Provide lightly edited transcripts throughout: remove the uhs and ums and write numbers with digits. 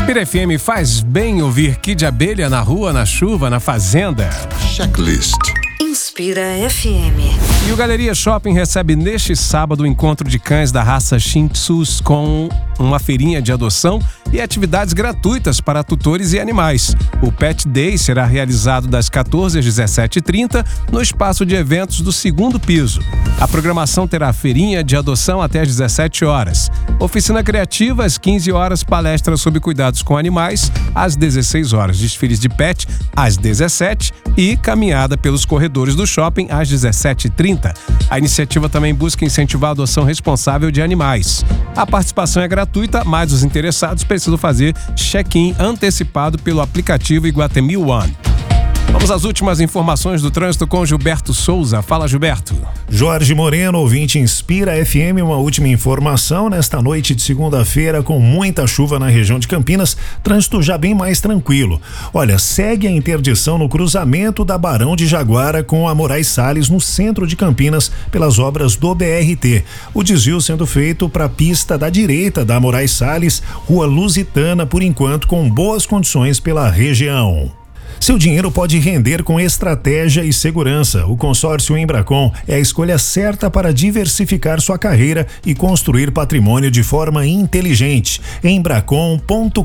Inspira FM faz bem ouvir Kid Abelha na rua, na chuva, na fazenda. Checklist. Inspira FM. E o Galeria Shopping recebe neste sábado o encontro de cães da raça Shih Tzus com uma feirinha de adoção e atividades gratuitas para tutores e animais. O Pet Day será realizado das 14 às 17h30 no espaço de eventos do segundo piso. A programação terá feirinha de adoção até às 17 horas. Oficina criativa às 15 horas, palestra sobre cuidados com animais às 16 horas, desfiles de pet às 17 e caminhada pelos corredores do shopping às 17h30. A iniciativa também busca incentivar a adoção responsável de animais. A participação é gratuita, mas os interessados precisam fazer check-in antecipado pelo aplicativo Iguatemi One. Vamos às últimas informações do trânsito com Gilberto Souza. Fala, Gilberto. Jorge Moreno, ouvinte Inspira FM, uma última informação. Nesta noite de segunda-feira, com muita chuva na região de Campinas, trânsito já bem mais tranquilo. Olha, segue a interdição no cruzamento da Barão de Jaguara com a Moraes Salles, no centro de Campinas, pelas obras do BRT. O desvio sendo feito para a pista da direita da Moraes Salles, Rua Lusitana, por enquanto com boas condições pela região. Seu dinheiro pode render com estratégia e segurança. O consórcio Embracon é a escolha certa para diversificar sua carreira e construir patrimônio de forma inteligente. Embracon.com.br.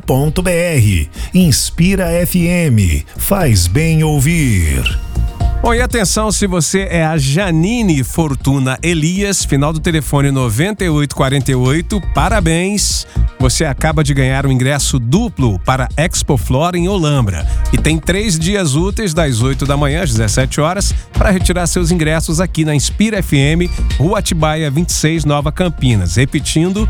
Inspira FM. Faz bem ouvir. Bom, e atenção, se você é a Janine Fortuna Elias, final do telefone 9848, parabéns! Você acaba de ganhar um ingresso duplo para Expo Flora em Olambra. E tem 3 dias úteis, das 8 da manhã às 17 horas, para retirar seus ingressos aqui na Inspira FM, Rua Atibaia 26, Nova Campinas. Repetindo,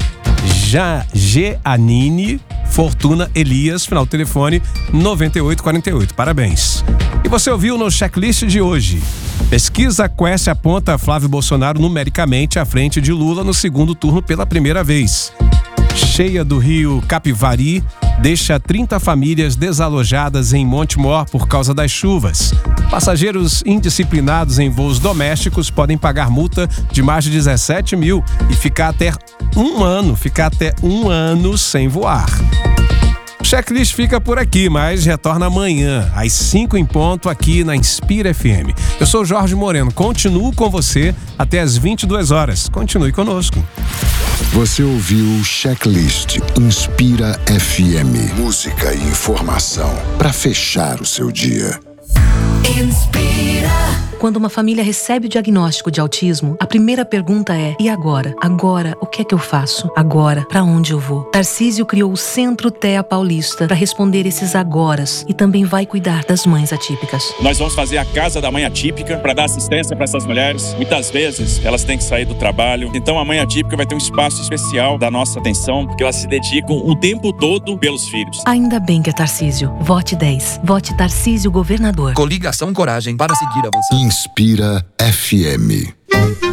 Janine Fortuna Elias, final do telefone 9848. Parabéns. E você ouviu no checklist de hoje. Pesquisa Quest aponta Flávio Bolsonaro numericamente à frente de Lula no segundo turno pela primeira vez. Cheia do rio Capivari deixa 30 famílias desalojadas em Montemor por causa das chuvas. Passageiros indisciplinados em voos domésticos podem pagar multa de mais de 17 mil e ficar até um ano sem voar. O checklist fica por aqui, mas retorna amanhã, às 5 em ponto, aqui na Inspira FM. Eu sou Jorge Moreno, continuo com você até às 22 horas. Continue conosco. Você ouviu o Checklist Inspira FM. Música e informação para fechar o seu dia. Inspira. Quando uma família recebe o diagnóstico de autismo, a primeira pergunta é: e agora? Agora, o que é que eu faço? Agora, para onde eu vou? Tarcísio criou o Centro TEA Paulista para responder esses agoras e também vai cuidar das mães atípicas. Nós vamos fazer a Casa da Mãe Atípica para dar assistência para essas mulheres. Muitas vezes elas têm que sair do trabalho, então a Mãe Atípica vai ter um espaço especial da nossa atenção, porque elas se dedicam o tempo todo pelos filhos. Ainda bem que é Tarcísio. Vote 10. Vote Tarcísio Governador. Coligação Coragem para seguir avançando. Inspira FM.